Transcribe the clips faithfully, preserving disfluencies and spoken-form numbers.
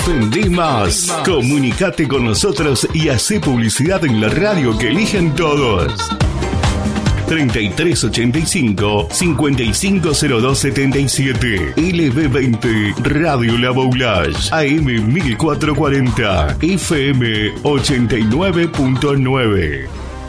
Vendé más. Comunicate con nosotros y hacé publicidad en la radio que eligen todos. treinta y tres ochenta y cinco, cincuenta y cinco cero dos setenta y siete. L B veinte Radio La Boulage. A M mil cuatrocientos cuarenta. F M ochenta y nueve punto nueve.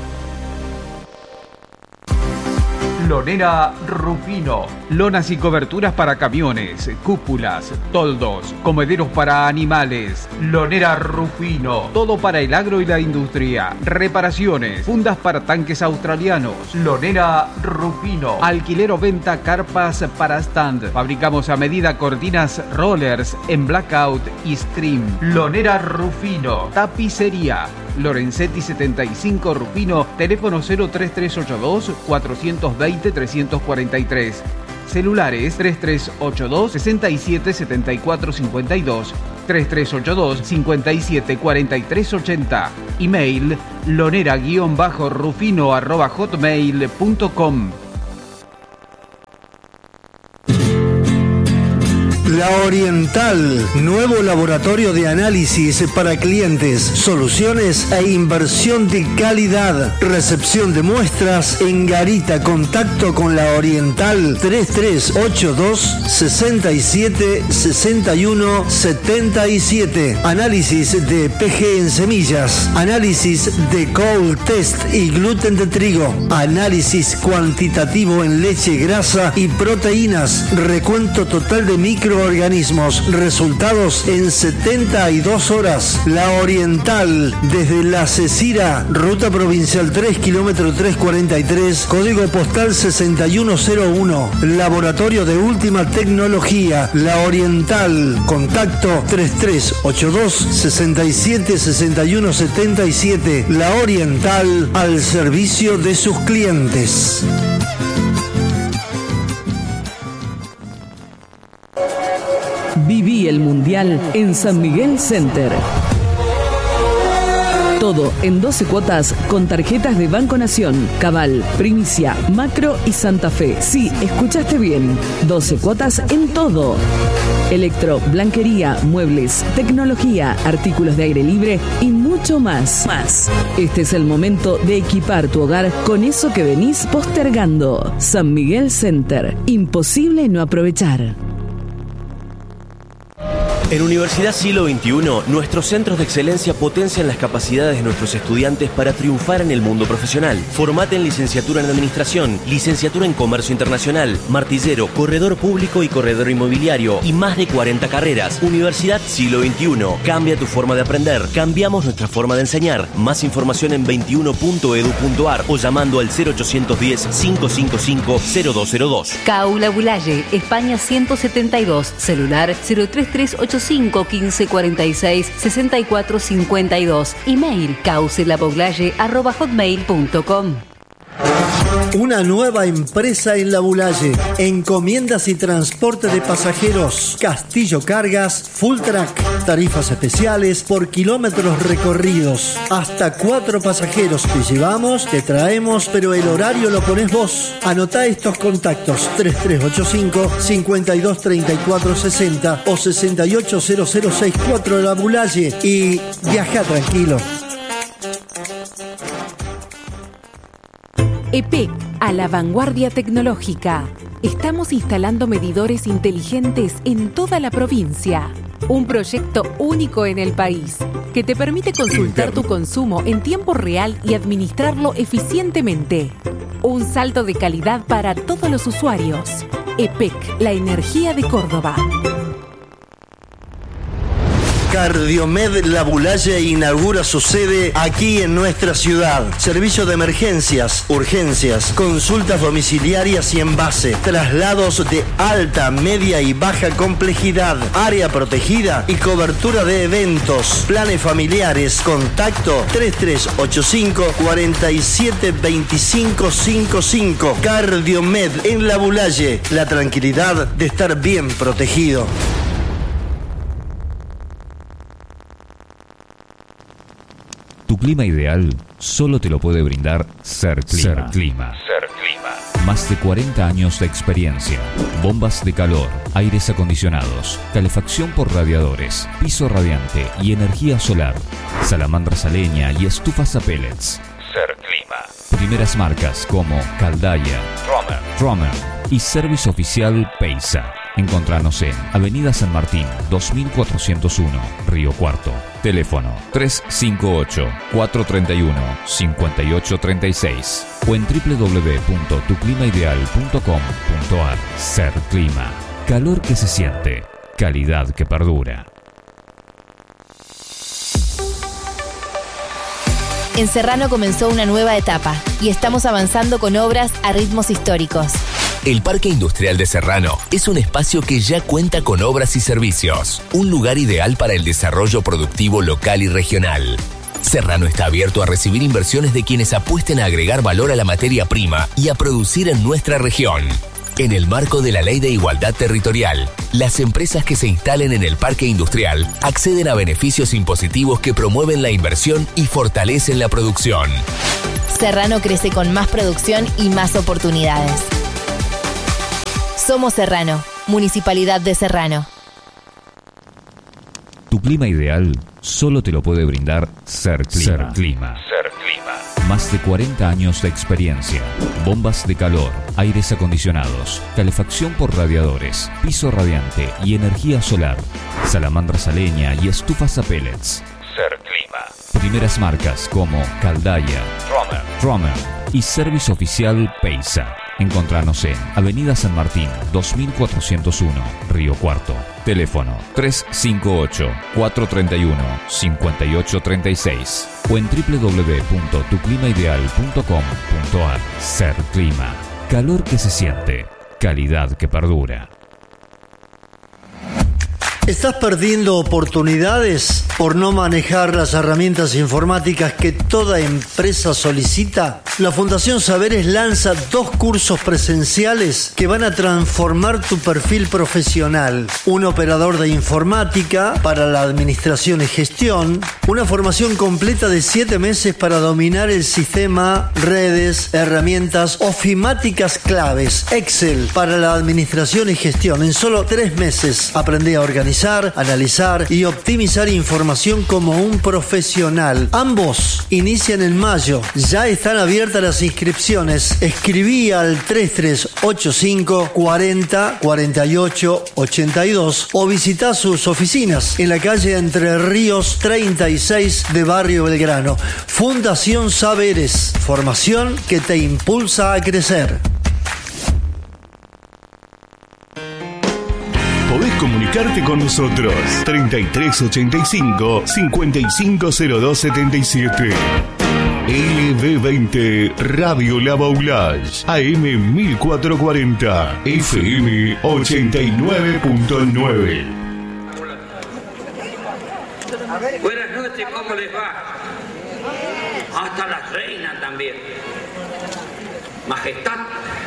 Lonera Rufino. Lonas y coberturas para camiones, cúpulas, toldos, comederos para animales. Lonera Rufino. Todo para el agro y la industria. Reparaciones, fundas para tanques australianos. Lonera Rufino. Alquiler o venta carpas para stand. Fabricamos a medida cortinas rollers en blackout y stream. Lonera Rufino. Tapicería. Lorenzetti setenta y cinco Rufino, teléfono cero tres tres ocho dos, cuatro dos cero, tres cuatro tres. Celulares tres tres ocho dos, seis siete siete cuatro cinco dos, tres tres ocho dos, cinco siete cuatro tres ocho cero. Email lonera-rufino arroba hotmail punto com. La Oriental, nuevo laboratorio de análisis para clientes, soluciones e inversión de calidad. Recepción de muestras en Garita. Contacto con La Oriental tres tres ocho dos, seis siete seis uno siete siete. Análisis de P G en semillas, análisis de Cold Test y gluten de trigo, análisis cuantitativo en leche, grasa y proteínas, recuento total de micro organismos, resultados en setenta y dos horas. La Oriental, desde La Cecira, ruta provincial tres, kilómetro trescientos cuarenta y tres, código postal sesenta y uno cero uno. Laboratorio de última tecnología. La Oriental, contacto tres tres ocho dos, seis siete seis uno siete siete. La Oriental, al servicio de sus clientes. Viví el Mundial en San Miguel Center. Todo en doce cuotas con tarjetas de Banco Nación, Cabal, Primicia, Macro y Santa Fe. Sí, escuchaste bien. doce cuotas en todo. Electro, blanquería, muebles, tecnología, artículos de aire libre y mucho más. Más. Este es el momento de equipar tu hogar con eso que venís postergando. San Miguel Center. Imposible no aprovechar. En Universidad Siglo veintiuno, nuestros centros de excelencia potencian las capacidades de nuestros estudiantes para triunfar en el mundo profesional. Formate en licenciatura en Administración, licenciatura en Comercio Internacional, martillero, corredor público y corredor inmobiliario y más de cuarenta carreras. Universidad Siglo veintiuno. Cambia tu forma de aprender. Cambiamos nuestra forma de enseñar. Más información en veintiuno punto edu punto ar o llamando al cero ochocientos diez, cinco cinco cinco, cero dos cero dos. C A U La Boulaye, España ciento setenta y dos. Celular cero tres tres ocho cinco, quince cuarenta y seis, sesenta y cuatro cincuenta y dos. Email causelaboglaye arroba hotmail punto com. Una nueva empresa en La Boulaye. Encomiendas y transporte de pasajeros. Castillo Cargas, Full Track. Tarifas especiales por kilómetros recorridos. Hasta cuatro pasajeros te llevamos, te traemos, pero el horario lo pones vos. Anotá estos contactos: tres tres ocho cinco, cinco dos tres cuatro seis cero o sesenta y ocho cero cero sesenta y cuatro La Boulaye y viaja tranquilo. E P E C, a la vanguardia tecnológica. Estamos instalando medidores inteligentes en toda la provincia. Un proyecto único en el país que te permite consultar tu consumo en tiempo real y administrarlo eficientemente. Un salto de calidad para todos los usuarios. E P E C, la energía de Córdoba. Cardiomed La Boulaye inaugura su sede aquí en nuestra ciudad. Servicio de emergencias, urgencias, consultas domiciliarias y en base, traslados de alta, media y baja complejidad, área protegida y cobertura de eventos, planes familiares. Contacto tres tres ocho cinco, cuatro siete dos cinco cinco cinco. Cardiomed en La Boulaye, la tranquilidad de estar bien protegido. Tu clima ideal solo te lo puede brindar Ser Clima. Ser Clima. Ser Clima. Más de cuarenta años de experiencia. Bombas de calor, aires acondicionados, calefacción por radiadores, piso radiante y energía solar. Salamandras a leña y estufas a pellets. Serclima. Primeras marcas como Caldaya, Tromer, Tromer y Service Oficial Peisa. Encontranos en Avenida San Martín, dos mil cuatrocientos uno, Río Cuarto. Teléfono tres cinco ocho, cuatro tres uno, cinco ocho tres seis o en doble u doble u doble u punto tu clima ideal punto com punto a r. Serclima. Calor que se siente. Calidad que perdura. En Serrano comenzó una nueva etapa y estamos avanzando con obras a ritmos históricos. El Parque Industrial de Serrano es un espacio que ya cuenta con obras y servicios, un lugar ideal para el desarrollo productivo local y regional. Serrano está abierto a recibir inversiones de quienes apuesten a agregar valor a la materia prima y a producir en nuestra región. En el marco de la Ley de Igualdad Territorial, las empresas que se instalen en el Parque Industrial acceden a beneficios impositivos que promueven la inversión y fortalecen la producción. Serrano crece con más producción y más oportunidades. Somos Serrano, Municipalidad de Serrano. Tu clima ideal solo te lo puede brindar Serclima. Serclima. Más de cuarenta años de experiencia. Bombas de calor, aires acondicionados, calefacción por radiadores, piso radiante y energía solar. Salamandras a leña y estufas a pellets. Serclima. Primeras marcas como Caldaya, Tromer, Tromer y Service Oficial Peisa. Encontranos en Avenida San Martín, dos mil cuatrocientos uno, Río Cuarto. Teléfono tres cinco ocho, cuatro tres uno, cinco ocho tres seis o en doble u doble u doble u punto tu clima ideal punto com punto a r. Serclima. Calor que se siente. Calidad que perdura. ¿Estás perdiendo oportunidades por no manejar las herramientas informáticas que toda empresa solicita? La Fundación Saberes lanza dos cursos presenciales que van a transformar tu perfil profesional. Un operador de informática para la administración y gestión, una formación completa de siete meses para dominar el sistema, redes, herramientas ofimáticas claves, Excel para la administración y gestión. En solo tres meses aprendí a organizar, analizar y optimizar información como un profesional. Ambos inician en mayo. Ya están abiertas las inscripciones. Escribí al tres tres ocho cinco, cuarenta, cuarenta y ocho, ochenta y dos o visita sus oficinas en la calle Entre Ríos treinta y seis de Barrio Belgrano. Fundación Saberes. Formación que te impulsa a crecer. Podés comunicarte con nosotros. treinta y tres ochenta y cinco, cincuenta y cinco cero dos setenta y siete. L B veinte Radio La Baulage. A M mil cuatrocientos cuarenta. F M ochenta y nueve punto nueve. Buenas noches, ¿cómo les va? Hasta las reinas también. Majestad.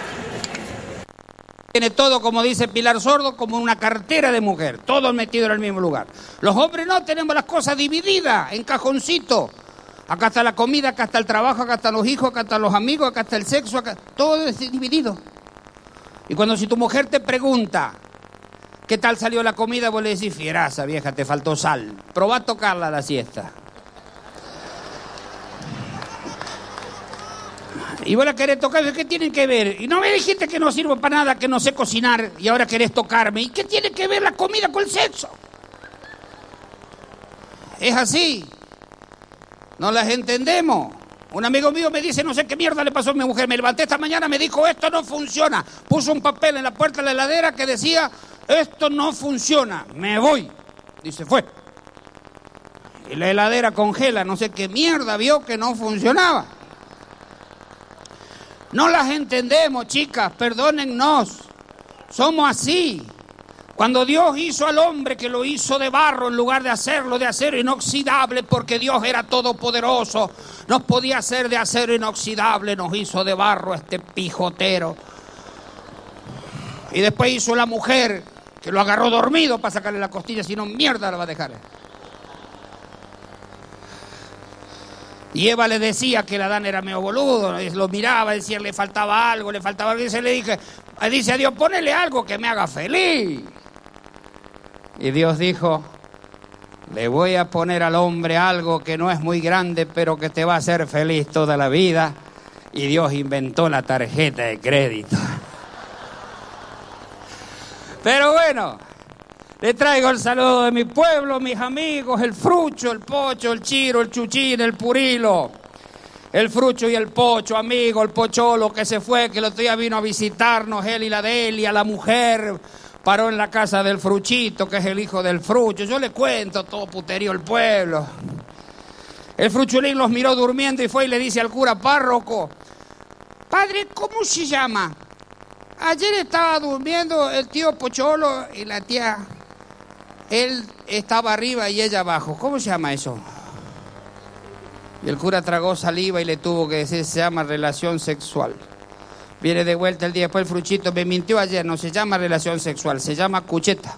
Tiene todo, como dice Pilar Sordo, como una cartera de mujer, todo metido en el mismo lugar. Los hombres no, tenemos las cosas divididas en cajoncito. Acá está la comida, acá está el trabajo, acá están los hijos, acá están los amigos, acá está el sexo, acá todo es dividido. Y cuando si tu mujer te pregunta qué tal salió la comida, vos le decís, fieraza vieja, te faltó sal. Probá a tocarla a la siesta. Y vos la querés tocar, ¿qué tienen que ver? Y no me dijiste que no sirvo para nada, que no sé cocinar, y ahora querés tocarme. ¿Y qué tiene que ver la comida con el sexo? Es así. No las entendemos. Un amigo mío me dice, no sé qué mierda le pasó a mi mujer. Me levanté esta mañana, me dijo, esto no funciona. Puso un papel en la puerta de la heladera que decía, esto no funciona, me voy. Y se fue. Y la heladera congela, no sé qué mierda vio que no funcionaba. No las entendemos, chicas, perdónennos. Somos así. Cuando Dios hizo al hombre, que lo hizo de barro en lugar de hacerlo de acero inoxidable, porque Dios era todopoderoso, nos podía hacer de acero inoxidable, nos hizo de barro este pijotero. Y después hizo la mujer, que lo agarró dormido para sacarle la costilla, si no mierda la va a dejar. Y Eva le decía que el Adán era medio boludo, lo miraba, decía le faltaba algo, le faltaba algo, y se le dije, dice a Dios, ponele algo que me haga feliz. Y Dios dijo, le voy a poner al hombre algo que no es muy grande, pero que te va a hacer feliz toda la vida. Y Dios inventó la tarjeta de crédito. Pero bueno, le traigo el saludo de mi pueblo, mis amigos, el Frucho, el Pocho, el Chiro, el Chuchín, el Purilo. El Frucho y el Pocho, amigo, el Pocholo que se fue, que el otro día vino a visitarnos, él y la Delia, la mujer, paró en la casa del Fruchito, que es el hijo del Frucho. Yo le cuento todo puterío al pueblo. El Fruchulín los miró durmiendo y fue y le dice al cura párroco, padre, ¿cómo se llama? Ayer estaba durmiendo el tío Pocholo y la tía, él estaba arriba y ella abajo. ¿Cómo se llama eso? Y el cura tragó saliva y le tuvo que decir, se llama relación sexual. Viene de vuelta el día después el Fruchito, me mintió ayer, no se llama relación sexual, se llama cucheta.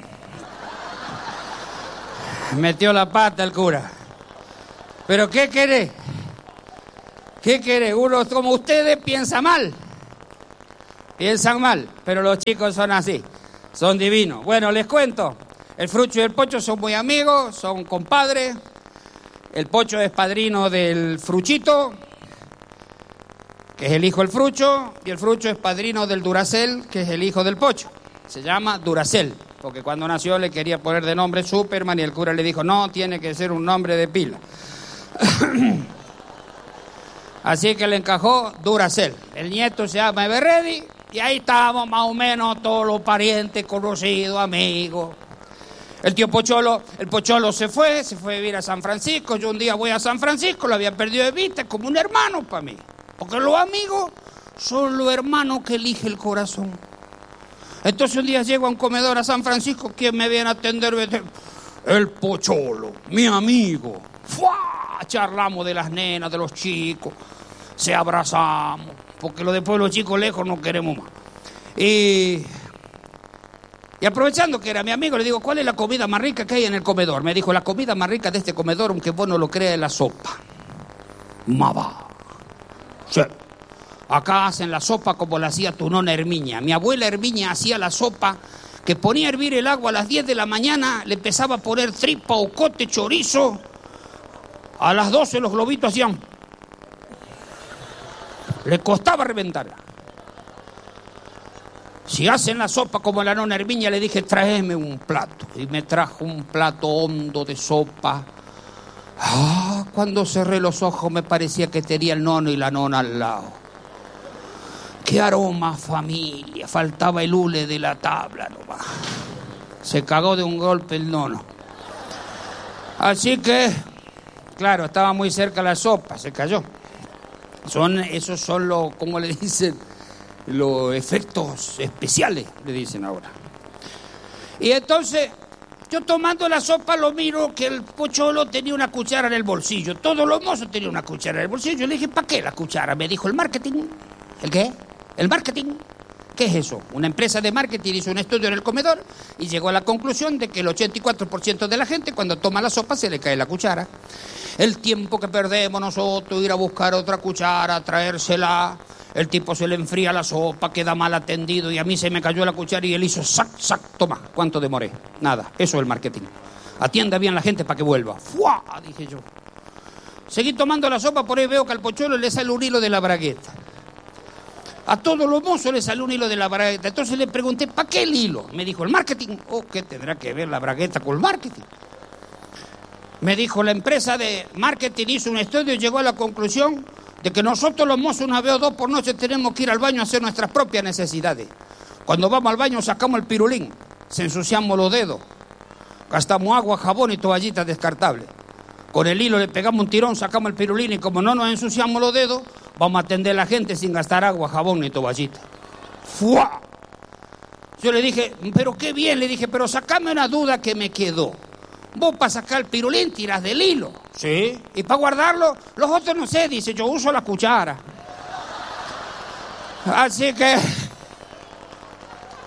Metió la pata el cura. ¿Pero qué querés? ¿Qué querés? Uno como ustedes piensa mal. Piensan mal, pero los chicos son así, son divinos. Bueno, les cuento, el Frucho y el Pocho son muy amigos, son compadres. El Pocho es padrino del Fruchito, que es el hijo del Frucho, y el Frucho es padrino del Duracell, que es el hijo del Pocho. Se llama Duracell, porque cuando nació le quería poner de nombre Superman y el cura le dijo, no, tiene que ser un nombre de pila. Así que le encajó Duracell. El nieto se llama Everready y ahí estábamos más o menos todos los parientes, conocidos, amigos. El tío Pocholo, el Pocholo se fue, se fue a vivir a San Francisco. Yo un día voy a San Francisco, lo había perdido de vista, como un hermano para mí. Porque los amigos son los hermanos que elige el corazón. Entonces un día llego a un comedor a San Francisco, ¿quién me viene a atender? El Pocholo, mi amigo. ¡Fua! Charlamos de las nenas, de los chicos, se abrazamos, porque lo de pueblo chico lejos no queremos más. Y, y aprovechando que era mi amigo, le digo, ¿cuál es la comida más rica que hay en el comedor? Me dijo, la comida más rica de este comedor, aunque vos no lo creas, es la sopa. Maba. Sí. Acá hacen la sopa como la hacía tu nona Herminia. Mi abuela Herminia hacía la sopa que ponía a hervir el agua a las diez de la mañana, le empezaba a poner tripa, ocote, chorizo. A las doce los globitos hacían... Le costaba reventarla. Si hacen la sopa como la nona Herminia, le dije, tráeme un plato. Y me trajo un plato hondo de sopa. Ah, cuando cerré los ojos me parecía que tenía el nono y la nona al lado. Qué aroma, familia. Faltaba el hule de la tabla nomás. Se cagó de un golpe el nono. Así que... Claro, estaba muy cerca la sopa, se cayó. Son, esos son los, ¿cómo le dicen? Los efectos especiales, le dicen ahora. Y entonces, yo tomando la sopa lo miro que el Pocholo tenía una cuchara en el bolsillo. Todos los mozos tenían una cuchara en el bolsillo. Yo le dije, ¿para qué la cuchara? Me dijo, el marketing. ¿El qué? El marketing. ¿Qué es eso? Una empresa de marketing hizo un estudio en el comedor y llegó a la conclusión de que el ochenta y cuatro por ciento de la gente cuando toma la sopa se le cae la cuchara. El tiempo que perdemos nosotros, ir a buscar otra cuchara, traérsela, el tipo se le enfría la sopa, queda mal atendido y a mí se me cayó la cuchara y él hizo sac, sac, toma. ¿Cuánto demoré? Nada, eso es el marketing. Atienda bien a la gente para que vuelva. ¡Fua! Dije yo. Seguí tomando la sopa, por ahí veo que al Pocholo le sale un hilo de la bragueta. A todos los mozos le salió un hilo de la bragueta. Entonces le pregunté, ¿para qué el hilo? Me dijo, el marketing. Oh, ¿qué tendrá que ver la bragueta con el marketing? Me dijo, la empresa de marketing hizo un estudio y llegó a la conclusión de que nosotros los mozos una vez o dos por noche tenemos que ir al baño a hacer nuestras propias necesidades. Cuando vamos al baño sacamos el pirulín, se ensuciamos los dedos, gastamos agua, jabón y toallitas descartables. Con el hilo le pegamos un tirón, sacamos el pirulín y como no nos ensuciamos los dedos, vamos a atender a la gente sin gastar agua, jabón ni toallita. ¡Fua! Yo le dije, pero qué bien, le dije, pero sacame una duda que me quedó. Vos para sacar el pirulín tirás del hilo. Sí. Y para guardarlo, los otros no sé, dice, yo uso la cuchara. Así que...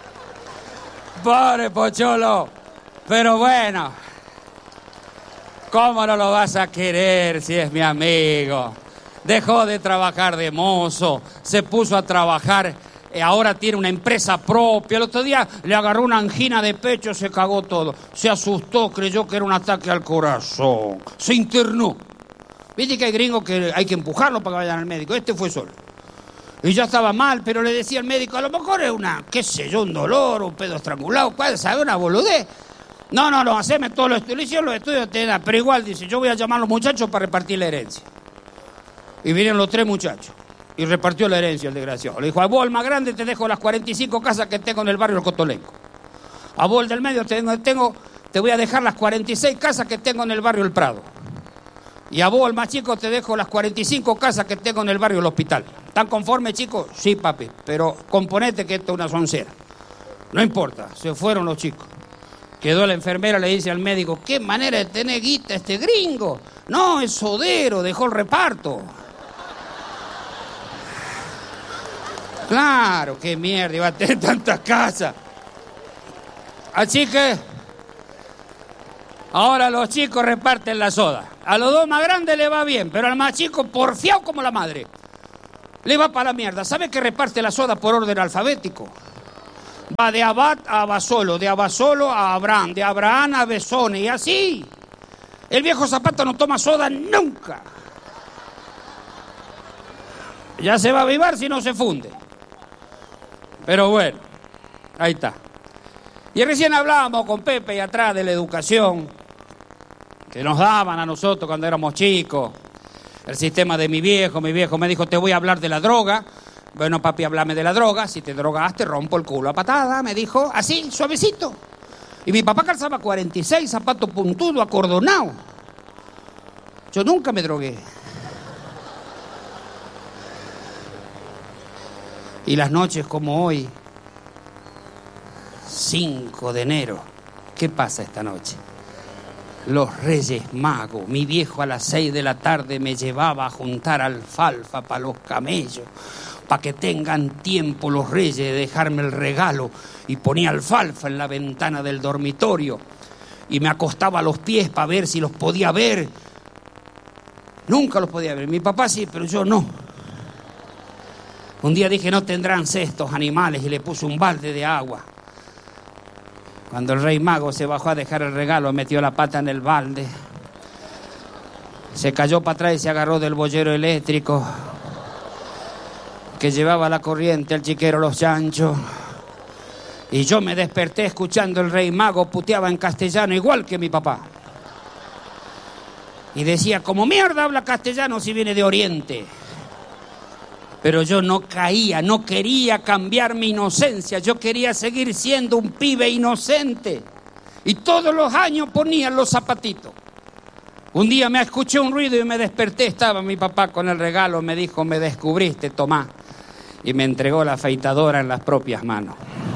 Pobre Pocholo. Pero bueno... ¿Cómo no lo vas a querer si es mi amigo? Dejó de trabajar de mozo, se puso a trabajar, eh, ahora tiene una empresa propia. El otro día le agarró una angina de pecho, se cagó todo. Se asustó, creyó que era un ataque al corazón. Se internó. Viste que hay gringos que hay que empujarlo para que vayan al médico. Este fue solo. Y ya estaba mal, pero le decía al médico, a lo mejor es una, qué sé yo, un dolor, un pedo estrangulado, ¿cuál sabe? Una boludez. No, no, no, haceme todos los estudios, hicieron los estudios, te da, pero igual, dice, yo voy a llamar a los muchachos para repartir la herencia. Y vinieron los tres muchachos, y repartió la herencia el desgraciado. Le dijo, a vos, el más grande, te dejo las cuarenta y cinco casas que tengo en el barrio El Cotolenco. A vos, el del medio, te, tengo, te voy a dejar las cuarenta y seis casas que tengo en el barrio El Prado. Y a vos, el más chico, te dejo las cuarenta y cinco casas que tengo en el barrio El Hospital. ¿Están conformes, chicos? Sí, papi, pero componete que esto es una soncera. No importa, se fueron los chicos. Quedó la enfermera, le dice al médico, ¿qué manera de tener guita este gringo? No, es sodero, dejó el reparto. Claro, qué mierda, iba a tener tantas casas. Así que ahora los chicos reparten la soda. A los dos más grandes le va bien, pero al más chico porfiado como la madre. Le va para la mierda. ¿Sabe que reparte la soda por orden alfabético? Va de Abad a Abasolo, de Abasolo a Abraham, de Abraham a Besone, y así. El viejo Zapata no toma soda nunca. Ya se va a avivar si no se funde. Pero bueno, ahí está. Y recién hablábamos con Pepe y atrás de la educación que nos daban a nosotros cuando éramos chicos. El sistema de mi viejo, mi viejo me dijo, te voy a hablar de la droga. Bueno, papi, háblame de la droga. Si te drogas, te rompo el culo a patada, me dijo, así, suavecito. Y mi papá calzaba cuarenta y seis, zapatos puntudos, acordonados. Yo nunca me drogué. Y las noches como hoy, cinco de enero, ¿qué pasa esta noche? Los Reyes Magos. Mi viejo a las seis de la tarde me llevaba a juntar alfalfa para los camellos, para que tengan tiempo los reyes de dejarme el regalo, y ponía alfalfa en la ventana del dormitorio y me acostaba a los pies para ver si los podía ver. Nunca los podía ver. Mi papá sí, pero yo no. Un día dije, no tendrán sed estos animales, y le puse un balde de agua. Cuando el rey mago se bajó a dejar el regalo, metió la pata en el balde, se cayó para atrás y se agarró del boyero eléctrico que llevaba la corriente al chiquero Los Chanchos. Y yo me desperté escuchando el rey mago puteaba en castellano igual que mi papá. Y decía, como mierda habla castellano si viene de Oriente. Pero yo no caía, no quería cambiar mi inocencia. Yo quería seguir siendo un pibe inocente. Y todos los años ponían los zapatitos. Un día me escuché un ruido y me desperté. Estaba mi papá con el regalo. Me dijo, me descubriste, tomá. Y me entregó la afeitadora en las propias manos.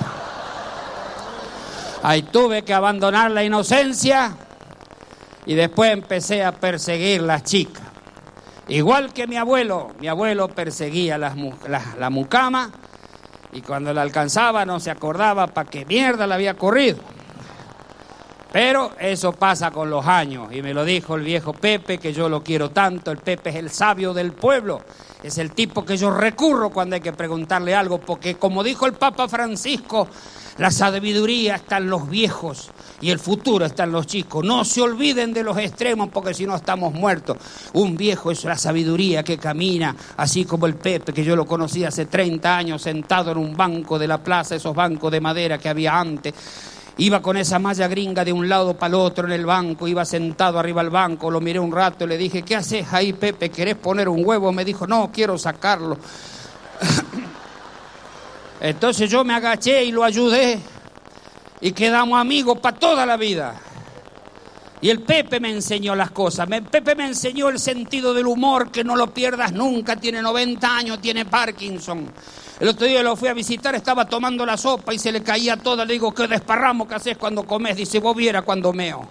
Ahí tuve que abandonar la inocencia. Y después empecé a perseguir las chicas. Igual que mi abuelo, mi abuelo perseguía las, las, la mucama, y cuando la alcanzaba no se acordaba para qué mierda la había corrido. Pero eso pasa con los años, y me lo dijo el viejo Pepe, que yo lo quiero tanto. El Pepe es el sabio del pueblo, es el tipo que yo recurro cuando hay que preguntarle algo, porque como dijo el Papa Francisco, la sabiduría está en los viejos y el futuro está en los chicos. No se olviden de los extremos, porque si no estamos muertos. Un viejo es la sabiduría que camina, así como el Pepe, que yo lo conocí hace treinta años, sentado en un banco de la plaza, esos bancos de madera que había antes. Iba con esa malla gringa de un lado para el otro en el banco, iba sentado arriba del banco, lo miré un rato y le dije, ¿qué haces ahí, Pepe? ¿Querés poner un huevo? Me dijo, no, quiero sacarlo. Entonces yo me agaché y lo ayudé y quedamos amigos para toda la vida. Y el Pepe me enseñó las cosas. Me, Pepe me enseñó el sentido del humor, que no lo pierdas nunca. Tiene noventa años, tiene Parkinson. El otro día lo fui a visitar, estaba tomando la sopa y se le caía toda. Le digo, ¿qué desparramo que haces cuando comes? Dice, vos viera cuando meo.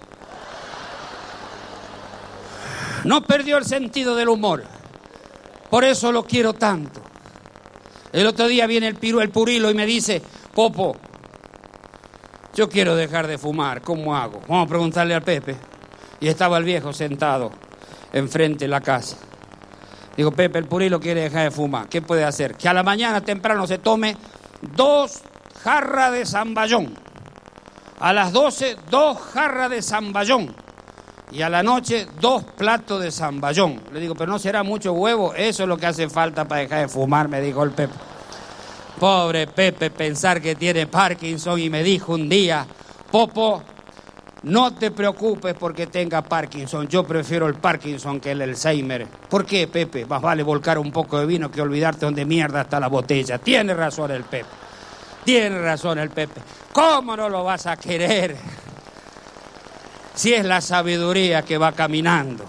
No perdió el sentido del humor. Por eso lo quiero tanto. El otro día viene el, piru, el Purilo y me dice, Popo, yo quiero dejar de fumar, ¿cómo hago? Vamos a preguntarle al Pepe. Y estaba el viejo sentado enfrente de la casa. Digo, Pepe, el Purilo quiere dejar de fumar. ¿Qué puede hacer? Que a la mañana temprano se tome dos jarras de zamballón. A las doce, dos jarras de zamballón. Y a la noche, dos platos de zamballón. Le digo, pero no será mucho huevo. Eso es lo que hace falta para dejar de fumar, me dijo el Pepe. Pobre Pepe, pensar que tiene Parkinson. Y me dijo un día, Popo, no te preocupes porque tenga Parkinson. Yo prefiero el Parkinson que el Alzheimer. ¿Por qué, Pepe? Más vale volcar un poco de vino que olvidarte dónde mierda está la botella. Tiene razón el Pepe. Tiene razón el Pepe. ¿Cómo no lo vas a querer? Si es la sabiduría que va caminando.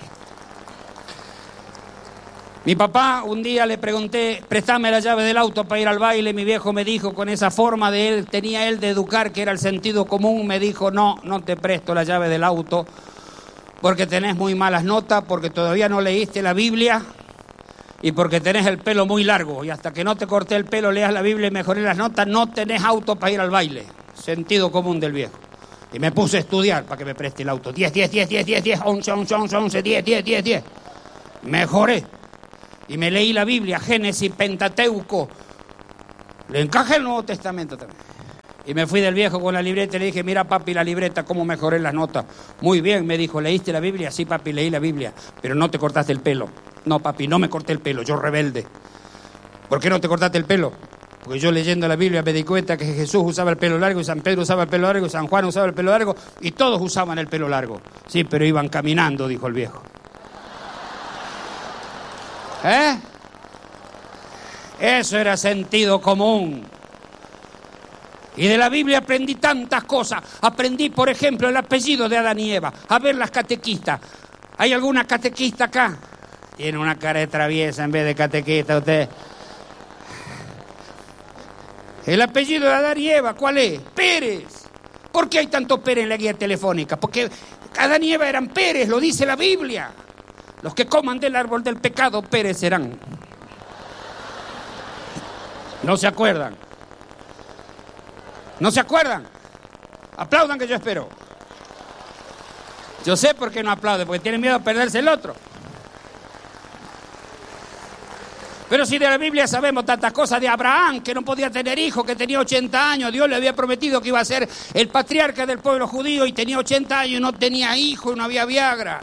Mi papá, un día le pregunté, préstame la llave del auto para ir al baile. Mi viejo me dijo, con esa forma de él, tenía él de educar, que era el sentido común, me dijo, no, no te presto la llave del auto, porque tenés muy malas notas, porque todavía no leíste la Biblia, y porque tenés el pelo muy largo, y hasta que no te corté el pelo, leas la Biblia y mejoré las notas, no tenés auto para ir al baile. Sentido común del viejo. Y me puse a estudiar para que me preste el auto. diez, diez, diez, diez, diez, diez, once, once, once, once, diez, diez, diez, diez. Mejoré. Y me leí la Biblia, Génesis, Pentateuco. Le encajé el Nuevo Testamento también. Y me fui del viejo con la libreta y le dije, mira papi, la libreta, cómo mejoré las notas. Muy bien, me dijo, ¿leíste la Biblia? Sí papi, leí la Biblia, pero no te cortaste el pelo. No papi, no me corté el pelo, yo rebelde. ¿Por qué no te cortaste el pelo? Porque yo leyendo la Biblia me di cuenta que Jesús usaba el pelo largo y San Pedro usaba el pelo largo y San Juan usaba el pelo largo y todos usaban el pelo largo. Sí, pero iban caminando, dijo el viejo. ¿Eh? Eso era sentido común. Y de la Biblia aprendí tantas cosas. Aprendí, por ejemplo, el apellido de Adán y Eva. A ver las catequistas. ¿Hay alguna catequista acá? Tiene una cara de traviesa en vez de catequista usted. El apellido de Adán y Eva, ¿cuál es? Pérez. ¿Por qué hay tanto Pérez en la guía telefónica? Porque Adán y Eva eran Pérez, lo dice la Biblia. Los que coman del árbol del pecado, perecerán. ¿No se acuerdan? ¿No se acuerdan? Aplaudan que yo espero. Yo sé por qué no aplauden, porque tienen miedo a perderse el otro. Pero si de la Biblia sabemos tantas cosas de Abraham, que no podía tener hijos, que tenía ochenta años, Dios le había prometido que iba a ser el patriarca del pueblo judío y tenía ochenta años y no tenía hijos y no había Viagra.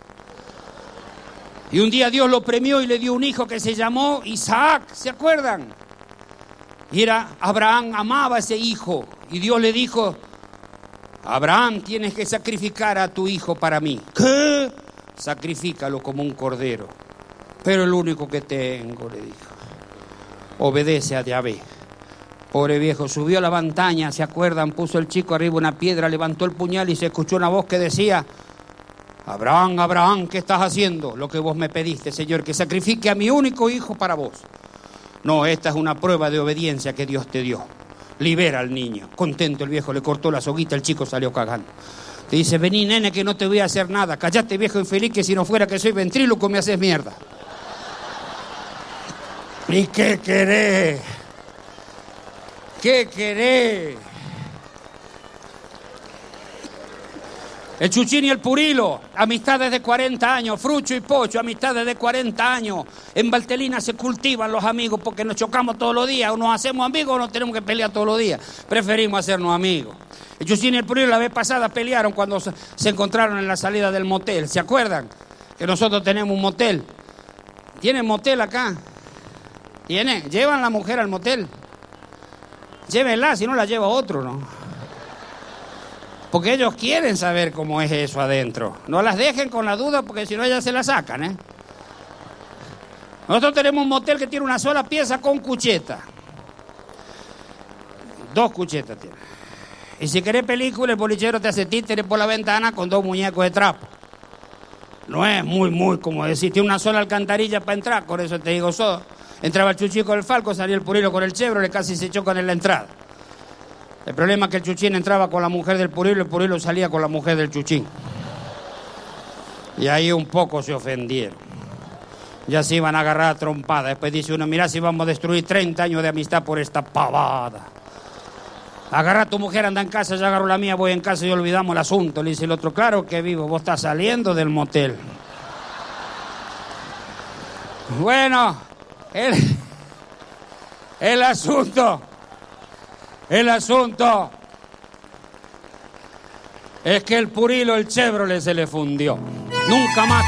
Y un día Dios lo premió y le dio un hijo que se llamó Isaac, ¿se acuerdan? Y era, Abraham amaba a ese hijo y Dios le dijo, Abraham, tienes que sacrificar a tu hijo para mí. ¿Qué? Sacrifícalo como un cordero. Pero el único que tengo, le dijo, obedece a Yahvé. Pobre viejo, subió a la montaña, ¿se acuerdan? Puso el chico arriba una piedra, levantó el puñal y se escuchó una voz que decía, Abraham, Abraham, ¿qué estás haciendo? Lo que vos me pediste, Señor, que sacrifique a mi único hijo para vos. No, esta es una prueba de obediencia que Dios te dio. Libera al niño. Contento el viejo, le cortó la soguita, el chico salió cagando. Te dice, vení nene que no te voy a hacer nada. Callate viejo infeliz que si no fuera que soy ventríloco me haces mierda. ¿Y qué querés? ¿Qué querés? El Chuchín y el Purilo, amistades de cuarenta años, Frucho y Pocho, amistades de cuarenta años. En Valtelina se cultivan los amigos porque nos chocamos todos los días. O nos hacemos amigos o nos tenemos que pelear todos los días. Preferimos hacernos amigos. El Chuchín y el Purilo la vez pasada pelearon cuando se encontraron en la salida del motel. ¿Se acuerdan? Que nosotros tenemos un motel. ¿Tienen motel acá? ¿Tiene? ¿Llevan la mujer al motel? Llévenla, si no la lleva otro, ¿no? Porque ellos quieren saber cómo es eso adentro. No las dejen con la duda porque si no ellas se la sacan, ¿eh? Nosotros tenemos un motel que tiene una sola pieza con cucheta. Dos cuchetas tiene. Y si querés película, el bolichero te hace títeres por la ventana con dos muñecos de trapo. No es muy, muy, como decir, tiene una sola alcantarilla para entrar, por eso te digo eso. Entraba el Chuchín con el Falco, salía el Purilo con el Chevrolet, casi se chocan en la entrada. El problema es que el Chuchín entraba con la mujer del Purilo y el Purilo salía con la mujer del Chuchín. Y ahí un poco se ofendieron. Ya se iban a agarrar a trompada. Después dice uno, mirá si vamos a destruir treinta años de amistad por esta pavada. Agarra a tu mujer, anda en casa, yo agarro la mía, voy en casa y olvidamos el asunto. Le dice el otro, claro que vivo, vos estás saliendo del motel. Bueno, el, el asunto, el asunto es que el Purilo, el Chevrolet, se le fundió. Nunca más